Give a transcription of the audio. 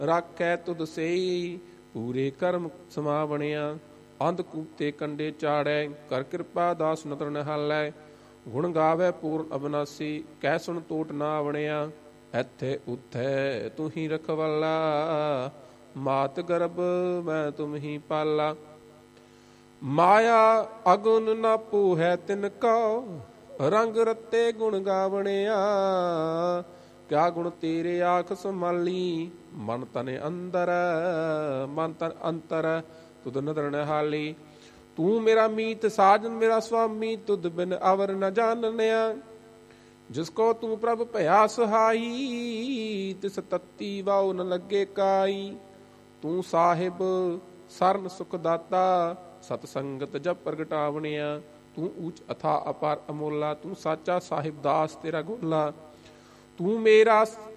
ਰਾਖੈ ਤੁਧ ਸੇਈ ਪੂਰੇ ਕਰਮ ਸਮਾਵਣਿਆ। ਅੰਧਕੂਪ ਤੇ ਕੰਡੇ ਚਾੜੈ ਕਰ ਕਿਰਪਾ ਦਾਸ ਨਦਰ ਨਿਹਾਲੈ। ਗੁਣ ਗਾਵੇ ਪੂਰਨ ਅਬਨਾਸੀ ਕਹਿ ਸੁਣ ਟੋਟ ਨਾ ਆਵਣਿਆ। ਇੱਥੇ ਉੱਥੇ ਤੂੰ ਹੀ ਰਖਵਾਲਾ ਮਾਤ ਗਰਭ ਮੈਂ ਤੁਮ ਹੀ ਪਾਲਾ। ਮਾਇਆ ਅਗੁਨ ਨਾ ਪੂਹੈ ਤਿਨ ਕਉ ਰੰਗ ਰਤੇ ਗੁਣ ਗਾਵਣਿਆ। ਕਿਆ ਗੁਣ ਤੇਰੇ ਆਖ ਸੰਭਾਲੀ ਮਨ ਤਨ ਅੰਤਰ ਤੁਧ ਨਦਰ ਨਿਹਾਲੀ। ਤੂੰ ਮੇਰਾ ਮੀਤ ਸਾਜਨ ਮੇਰਾ ਸੁਆਮੀ ਤੁਧ ਬਿਨ ਅਵਰ ਨ ਜਾਣਨਿਆ। ਜਿਸ ਕੋ ਤੂੰ ਪ੍ਰਭ ਭਇਆ ਸਹਾਈ ਤਿਸ ਤਤੀ ਵਾਉ ਨ ਲੱਗੇ ਕਾਈ। ਤੂੰ ਸਾਹਿਬ ਸਰਨ ਸੁਖ ਦਾਤਾ ਸਤ ਸੰਗਤ ਜਬ ਪ੍ਰਗਟਾਵਣਿਆ। ਤੂੰ ਊਚ ਅਥਾ ਅਪਾਰ ਅਮੋਲਾ ਤੂੰ ਸਾਚਾ ਸਾਹਿਬ ਦਾਸ ਤੇਰਾ ਗੋਲਾ। ਤੂੰ ਮੇਰਾ